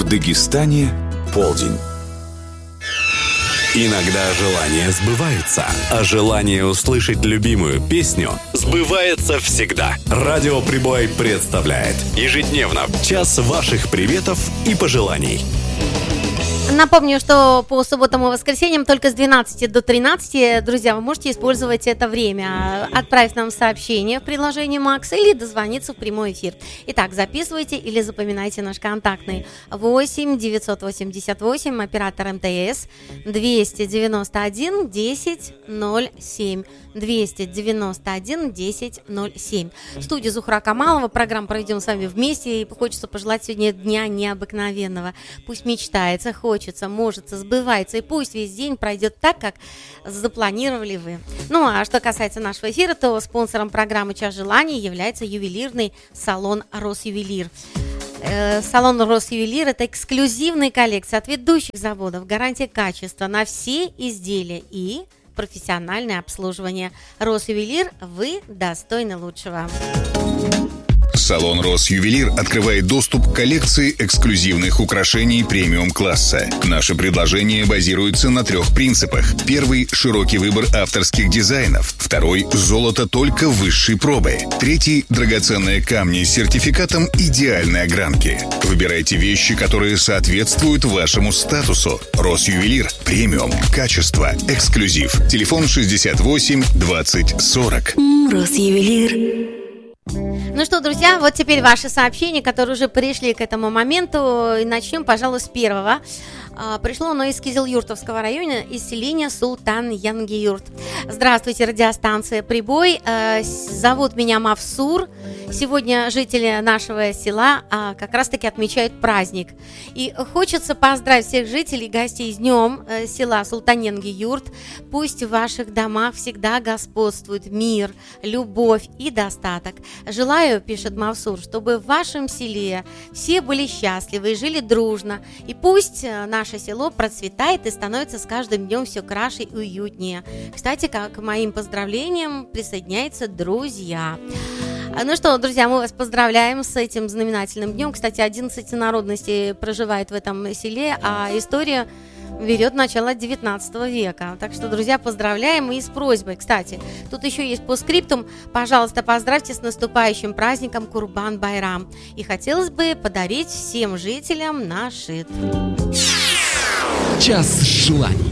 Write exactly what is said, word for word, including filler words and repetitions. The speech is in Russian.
Дагестане полдень. Иногда желания сбываются, а желание услышать любимую песню сбывается всегда. Радио Прибой представляет ежедневно час ваших приветов и пожеланий. Напомню, что по субботам и воскресеньям только с двенадцати до тринадцати, друзья, вы можете использовать это время. Отправить нам сообщение в приложении Макс или дозвониться в прямой эфир. Итак, записывайте или запоминайте наш контактный восемь девятьсот восемьдесят восемь, оператор МТС, двести девяносто один десять ноль семь. двести девяносто один десять ноль семь. В студии Зухра Камалова. Программу проведем с вами вместе. И хочется пожелать сегодня дня необыкновенного. Пусть мечтается, хочется, может, сбывается. И пусть весь день пройдет так, как запланировали вы. Ну, а что касается нашего эфира, то спонсором программы «Час желаний» является ювелирный салон «Росювелир». Салон «Росювелир» – это эксклюзивная коллекция от ведущих заводов, гарантия качества на все изделия и профессиональное обслуживание. Росювелир, вы достойны лучшего. Салон «Росювелир» открывает доступ к коллекции эксклюзивных украшений премиум-класса. Наше предложение базируется на трех принципах. Первый – широкий выбор авторских дизайнов. Второй – золото только высшей пробы. Третий – драгоценные камни с сертификатом идеальной огранки. Выбирайте вещи, которые соответствуют вашему статусу. «Росювелир» – премиум, качество, эксклюзив. Телефон шестьдесят восемь двадцать сорок. «Росювелир». Ну что, друзья, вот теперь ваши сообщения, которые уже пришли к этому моменту. И начнем, пожалуй, с первого. Пришло оно из Кизилюртовского района, из селения Султан-Янгиюрт. Здравствуйте, радиостанция «Прибой». Зовут меня Мавсур. Сегодня жители нашего села как раз-таки отмечают праздник. И хочется поздравить всех жителей и гостей с днем села Султан-Янгиюрт. Пусть в ваших домах всегда господствует мир, любовь и достаток. Желаю, пишет Мавсур, чтобы в вашем селе все были счастливы и жили дружно. И пусть наше село процветает и становится с каждым днем все краше и уютнее. Кстати, к моим поздравлениям присоединяются друзья. Ну что, друзья, мы вас поздравляем с этим знаменательным днем. Кстати, одиннадцать народностей проживает в этом селе, а история берет начало девятнадцатого века. Так что, друзья, поздравляем и с просьбой. Кстати, тут еще есть по скриптум. Пожалуйста, поздравьте с наступающим праздником Курбан-Байрам. И хотелось бы подарить всем жителям нашид. Час желаний.